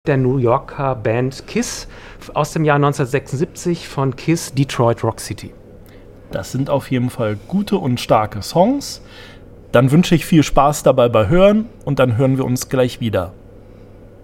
der New Yorker Band KISS aus dem Jahr 1976 von KISS Detroit Rock City. Das sind auf jeden Fall gute und starke Songs. Dann wünsche ich viel Spaß dabei bei Hören und dann hören wir uns gleich wieder.